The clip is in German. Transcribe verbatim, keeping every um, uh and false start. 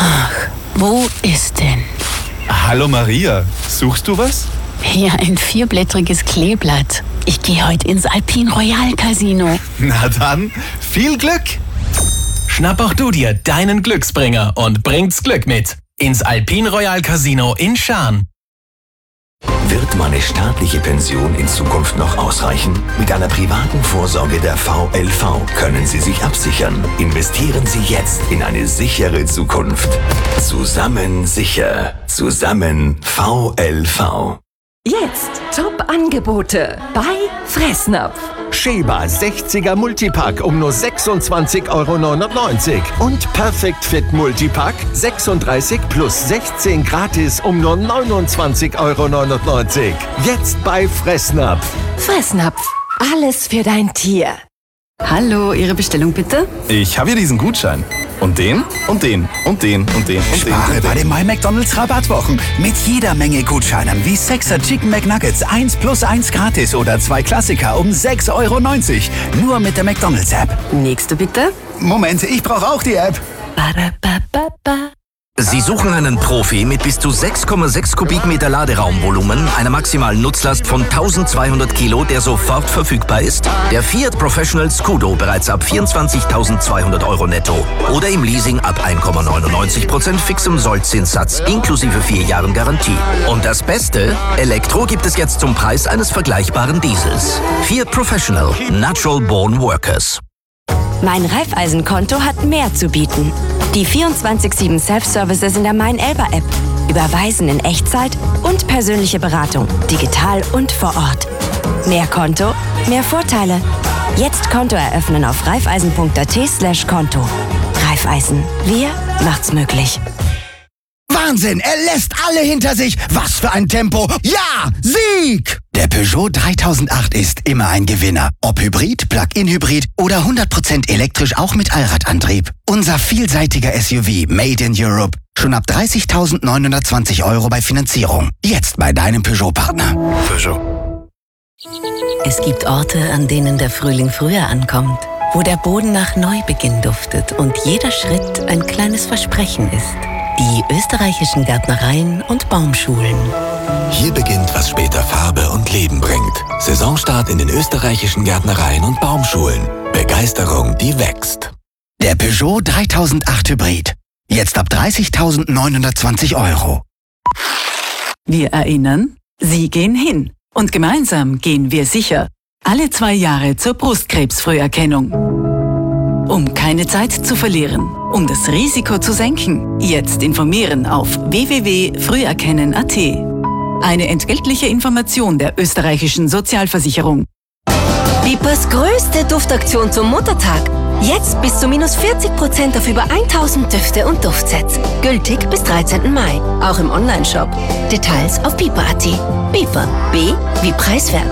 Ach, wo ist denn? Hallo Maria, suchst du was? Hier ein vierblättriges Kleeblatt. Ich gehe heute ins Alpine Royal Casino. Na dann, viel Glück! Schnapp auch du dir deinen Glücksbringer und bringt's Glück mit ins Alpine Royal Casino in Schaan. Wird meine staatliche Pension in Zukunft noch ausreichen? Mit einer privaten Vorsorge der V L V können Sie sich absichern. Investieren Sie jetzt in eine sichere Zukunft. Zusammen sicher. Zusammen V L V. Jetzt Top-Angebote bei Fressnapf. Sheba sechziger Multipack um nur sechsundzwanzig Euro neunundneunzig. Und Perfect Fit Multipack sechsunddreißig plus sechzehn gratis um nur neunundzwanzig Euro neunundneunzig. Jetzt bei Fressnapf. Fressnapf. Alles für dein Tier. Hallo, Ihre Bestellung bitte? Ich habe hier diesen Gutschein. Und den, und den, und den, und den, und den. Spare bei den My McDonald's Rabattwochen. Mit jeder Menge Gutscheinen wie sechser Chicken McNuggets eins plus eins gratis oder zwei Klassiker um sechs Euro neunzig. Nur mit der McDonald's App. Nächste bitte. Moment, ich brauche auch die App. Ba-da-ba-ba-ba. Sie suchen einen Profi mit bis zu sechs Komma sechs Kubikmeter Laderaumvolumen, einer maximalen Nutzlast von eintausendzweihundert Kilo, der sofort verfügbar ist? Der Fiat Professional Scudo bereits ab vierundzwanzigtausendzweihundert Euro netto oder im Leasing ab eins Komma neunundneunzig Prozent fixem Sollzinssatz inklusive vier Jahren Garantie. Und das Beste? Elektro gibt es jetzt zum Preis eines vergleichbaren Diesels. Fiat Professional. Natural Born Workers. Mein Raiffeisen-Konto hat mehr zu bieten. Die vierundzwanzig sieben Self-Services in der Mein-Elba-App. Überweisen in Echtzeit und persönliche Beratung, digital und vor Ort. Mehr Konto, mehr Vorteile. Jetzt Konto eröffnen auf raiffeisen.at slash Konto. Raiffeisen. Wir macht's möglich. Wahnsinn, er lässt alle hinter sich. Was für ein Tempo. Ja, Sieg! Der Peugeot dreitausendacht ist immer ein Gewinner. Ob Hybrid, Plug-in-Hybrid oder hundert Prozent elektrisch auch mit Allradantrieb. Unser vielseitiger S U V Made in Europe. Schon ab dreißigtausendneunhundertzwanzig Euro bei Finanzierung. Jetzt bei deinem Peugeot-Partner. Peugeot. Es gibt Orte, an denen der Frühling früher ankommt, wo der Boden nach Neubeginn duftet und jeder Schritt ein kleines Versprechen ist. Die österreichischen Gärtnereien und Baumschulen. Hier beginnt, was später Farbe und Leben bringt. Saisonstart in den österreichischen Gärtnereien und Baumschulen. Begeisterung, die wächst. Der Peugeot dreitausendacht Hybrid. Jetzt ab dreißigtausendneunhundertzwanzig Euro. Wir erinnern, Sie gehen hin. Und gemeinsam gehen wir sicher. Alle zwei Jahre zur Brustkrebsfrüherkennung. Um keine Zeit zu verlieren, um das Risiko zu senken, jetzt informieren auf w w w punkt früherkennen punkt a t. Eine entgeltliche Information der österreichischen Sozialversicherung. Bipers größte Duftaktion zum Muttertag. Jetzt bis zu minus vierzig Prozent auf über tausend Düfte und Duftsets. Gültig bis dreizehnten Mai. Auch im Onlineshop. Details auf biper punkt a t. Biper. B wie preiswert.